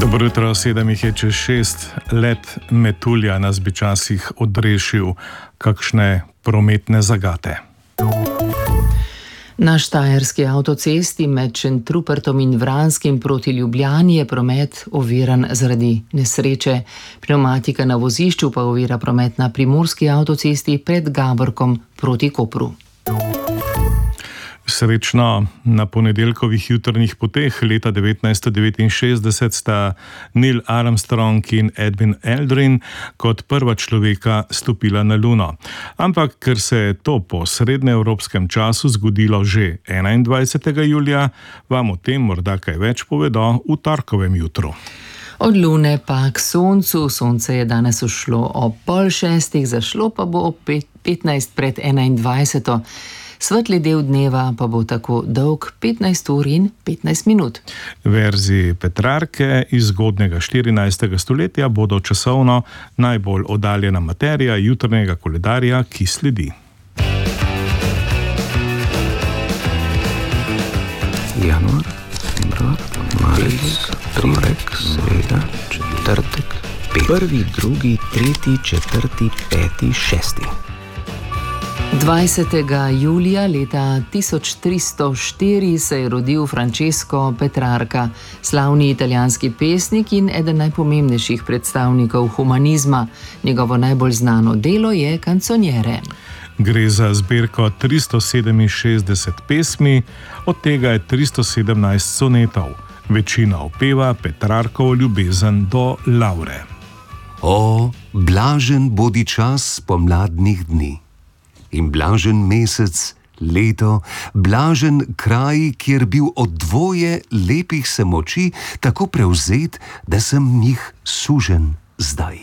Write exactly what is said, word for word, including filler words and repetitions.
Dobro jutro, sedem jih je čez šest. Let metulja nas bi časih odrešil kakšne prometne zagate. Na štajerski avtocesti med Šentrupertom in Vranskim proti Ljubljani je promet oviran zaradi nesreče. Pnevmatika na vozišču pa ovira promet na primorski avtocesti pred Gaborkom proti Kopru. Srečno, na ponedeljkovih jutrnjih poteh leta devetnajststo devetinšestdeset sta Neil Armstrong in Edwin Aldrin kot prva človeka stopila na Luno. Ampak ker se je to po srednjeevropskem času zgodilo že enaindvajsetega julija, vam o tem morda kaj več povedo v torkovem jutru. Od Lune pa k soncu. Sonce je danes ušlo ob pol šestih, zašlo pa bo ob petnajst pred enaindvajseto. Svetli del dneva pa bo tako dolg petnajst ur in petnajst minut. Verziji Petrarke iz zgodnjega štirinajstega stoletja bodo časovno najbolj oddaljena materija jutrnjega koledarja, ki sledi. Januar, februar, marec, torek, sreda, četrtek, prvi, drugi, tretji, četrti, peti, šesti. dvajsetega julija leta tisoč tristo štiri se je rodil Francesco Petrarca, slavni italijanski pesnik in eden najpomembnejših predstavnikov humanizma. Njegovo najbolj znano delo je Canzoniere. Gre za zbirko tristo sedeminšestdeset pesmi, od tega je tristo sedemnajst sonetov. Večina opeva Petrarkovo ljubezen do Laure. O, blažen bodi čas pomladnih dni. In blažen mesec, leto, blažen kraj, kjer bil od dvoje lepih se moči tako prevzet, da sem njih sužen zdaj.